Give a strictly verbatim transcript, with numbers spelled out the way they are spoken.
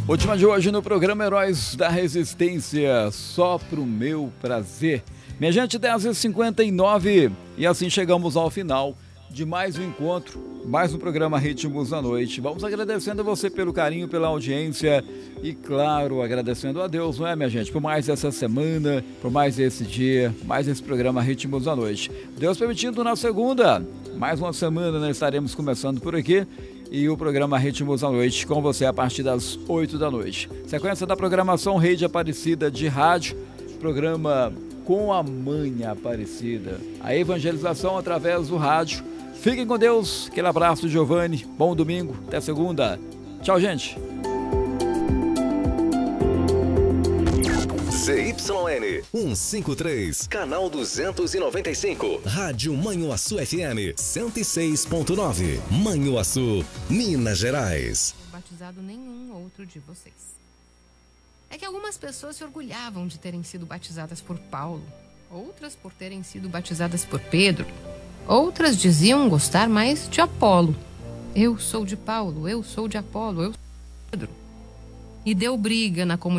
Última de hoje no programa Heróis da Resistência, só pro meu prazer. Minha gente, dez e cinquenta e nove e assim chegamos ao final de mais um encontro, mais um programa Ritmos da Noite. Vamos agradecendo a você pelo carinho, pela audiência e, claro, agradecendo a Deus, não é, minha gente, por mais essa semana, por mais esse dia, mais esse programa Ritmos da Noite. Deus permitindo, na segunda, mais uma semana, nós estaremos começando por aqui e o programa Ritmos da Noite com você a partir das oito da noite. Sequência da programação Rede Aparecida de Rádio, programa Com a Mãe Aparecida, a evangelização através do rádio. Fiquem com Deus, aquele abraço, Giovanni, bom domingo, até segunda. Tchau, gente. Z Y N cento e cinquenta e três, canal duzentos e noventa e cinco, Rádio Manhuaçu F M cento e seis ponto nove, Manhuaçu, Minas Gerais. Não batizado nenhum outro de vocês. É que algumas pessoas se orgulhavam de terem sido batizadas por Paulo, outras por terem sido batizadas por Pedro, outras diziam gostar mais de Apolo. Eu sou de Paulo, eu sou de Apolo, eu sou de Pedro. E deu briga na comunidade.